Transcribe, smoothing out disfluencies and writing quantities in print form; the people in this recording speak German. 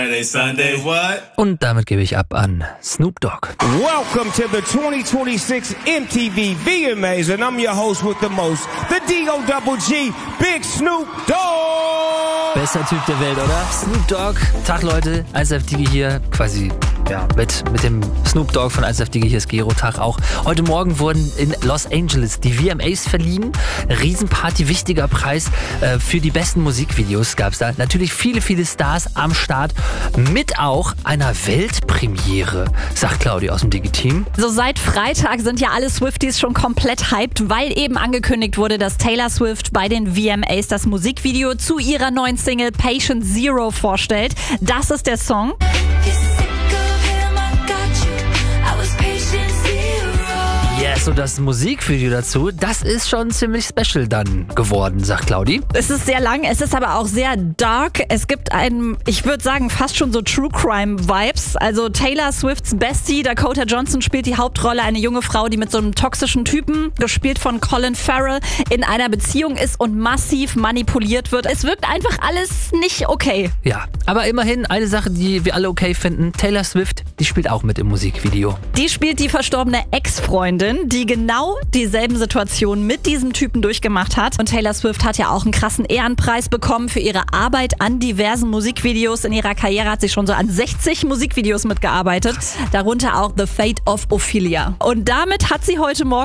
Saturday, Sunday, what? Und damit gebe ich ab an Snoop Dogg. Welcome to the 2026 MTV VMAs, and I'm your host with the most, the D-O-double-G, Big Snoop Dogg! Bester Typ der Welt, oder? Snoop Dogg. Tag, Leute. 1Live Digi hier. Quasi, ja, mit dem Snoop Dogg von 1Live Digi. Hier ist Gero-Tag auch. Heute Morgen wurden in Los Angeles die VMAs verliehen. Riesenparty, wichtiger Preis für die besten Musikvideos gab's da. Natürlich viele, viele Stars am Start. Mit auch einer Weltpremiere, sagt Claudia aus dem Digi-Team. So seit Freitag sind ja alle Swifties schon komplett hyped, weil eben angekündigt wurde, dass Taylor Swift bei den VMAs das Musikvideo zu ihrer neuen Single Patient Zero vorstellt. Das ist der Song. Yes, und das Musikvideo dazu, das ist schon ziemlich special dann geworden, sagt Claudi. Es ist sehr lang, es ist aber auch sehr dark. Es gibt einen, ich würde sagen, fast schon so True Crime Vibes. Also Taylor Swifts Bestie, Dakota Johnson, spielt die Hauptrolle. Eine junge Frau, die mit so einem toxischen Typen, gespielt von Colin Farrell, in einer Beziehung ist und massiv manipuliert wird. Es wirkt einfach alles nicht okay. Ja, aber immerhin eine Sache, die wir alle okay finden. Taylor Swift, die spielt auch mit im Musikvideo. Die spielt die verstorbene Ex-Freundin, die genau dieselben Situationen mit diesem Typen durchgemacht hat. Und Taylor Swift hat ja auch einen krassen Ehrenpreis bekommen für ihre Arbeit an diversen Musikvideos. In ihrer Karriere hat sie schon so an 60 Musikvideos mitgearbeitet, darunter auch The Fate of Ophelia. Und damit hat sie heute Morgen